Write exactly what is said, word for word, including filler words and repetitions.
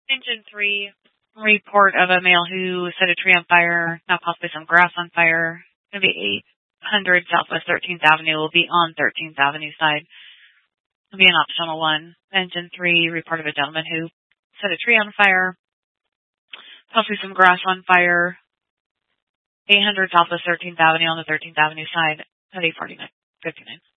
Engine three, report of a male who set a tree on fire, now possibly some grass on fire. Going to be eight hundred Southwest thirteenth Avenue. Will be on thirteenth Avenue side. Will be an optional one. Engine three, report of a gentleman who set a tree on fire, possibly some grass on fire. eight hundred Southwest thirteenth Avenue on the thirteenth Avenue side at eight forty-nine fifty-nine.